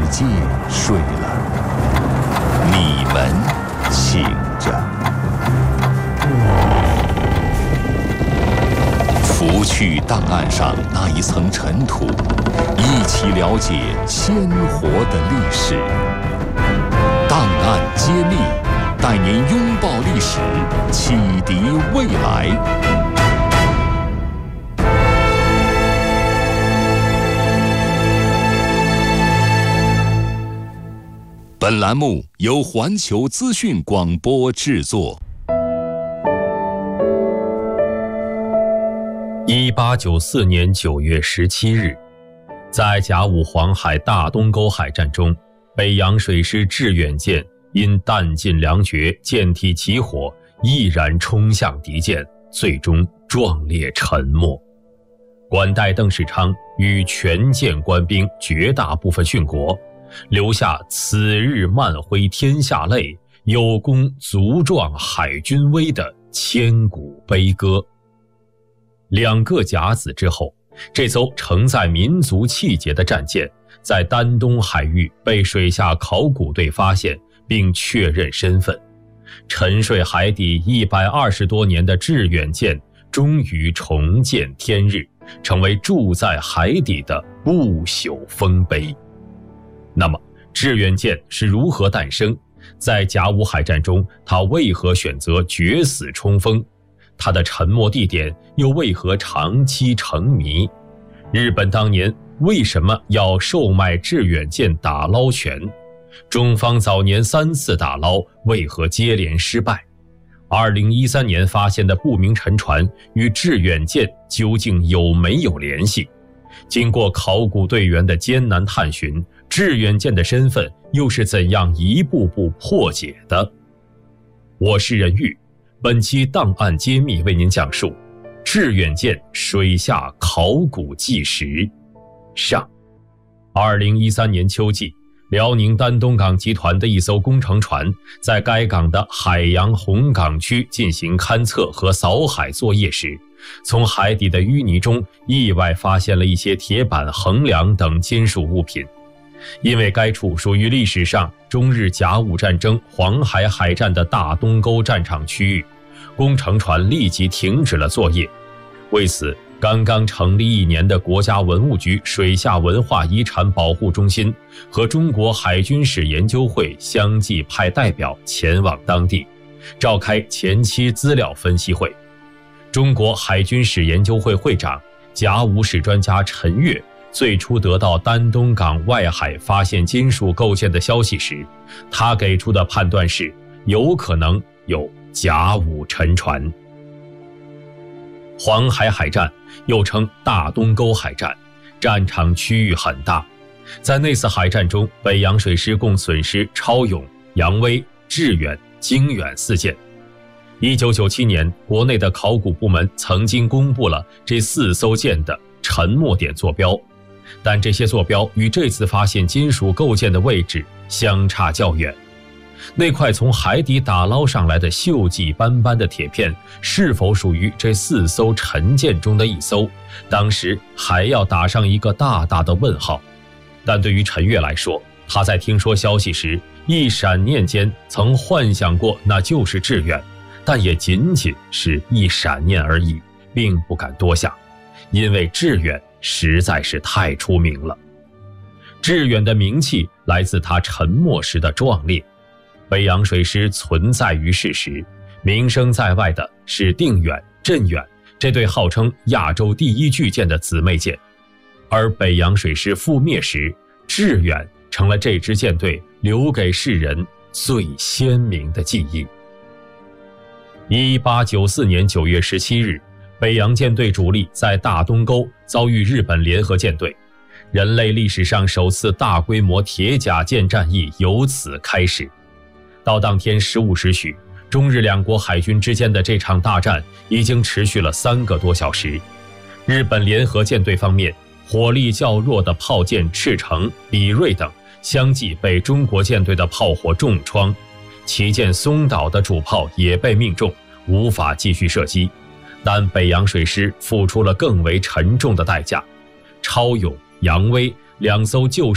界睡了，你们醒着。拂去档案上那一层尘土，一起了解鲜活的历史。档案揭秘，带您拥抱历史，启迪未来。本栏目由环球资讯广播制作。 1894年9月17日，在甲午黄海大东沟海战中，北洋水师致远舰因弹尽粮绝，舰体起火，毅然冲向敌舰，最终壮烈沉没。管带邓世昌与全舰官兵绝大部分殉国，留下此日漫挥天下泪，有功足壮海军威的千古悲歌。2个甲子之后，这艘承载民族气节的战舰在丹东海域被水下考古队发现并确认身份，沉睡海底120多年的致远舰终于重见天日，成为住在海底的不朽丰碑。那么致远舰是如何诞生？在甲午海战中，它为何选择决死冲锋？它的沉没地点又为何长期成谜？日本当年为什么要售卖致远舰打捞权？中方早年3次打捞为何接连失败？2013年发现的不明沉船与致远舰究竟有没有联系？经过考古队员的艰难探寻，致远舰的身份又是怎样一步步破解的？我是任玉，本期档案揭秘为您讲述致远舰水下考古纪实上。2013年秋季，辽宁丹东港集团的一艘工程船在该港的海洋红港区进行勘测和扫海作业时，从海底的淤泥中意外发现了一些铁板、横梁等金属物品。因为该处属于历史上中日甲午战争黄海海战的大东沟战场区域，工程船立即停止了作业。为此，刚刚成立1年的国家文物局水下文化遗产保护中心和中国海军史研究会相继派代表前往当地，召开前期资料分析会。中国海军史研究会会长、甲午史专家陈岳最初得到丹东港外海发现金属构件的消息时，他给出的判断是有可能有甲午沉船。黄海海战又称大东沟海战，战场区域很大。在那次海战中，北洋水师共损失超勇、扬威、致远、经远4舰。1997年，国内的考古部门曾经公布了这4艘舰的沉没点坐标，但这些坐标与这次发现金属构件的位置相差较远。那块从海底打捞上来的锈迹斑斑的铁片是否属于这4艘沉舰中的一艘，当时还要打上一个大大的问号。但对于陈岳来说，他在听说消息时一闪念间曾幻想过那就是致远，但也仅仅是一闪念而已，并不敢多想，因为致远实在是太出名了。致远的名气来自他沉没时的壮烈。北洋水师存在于世时，名声在外的是定远、镇远这对号称亚洲第1巨舰的姊妹舰，而北洋水师覆灭时，致远成了这支舰队留给世人最鲜明的记忆。1894年9月17日，北洋舰队主力在大东沟遭遇日本联合舰队，人类历史上首次大规模铁甲舰战役由此开始。到当天15时许，中日2国海军之间的这场大战已经持续了3个多小时。日本联合舰队方面，火力较弱的炮舰赤城、李瑞等相继被中国舰队的炮火重创，旗舰松岛的主炮也被命中，无法继续射击。但北洋水师付出了更为沉重的代价，超勇、扬威2艘旧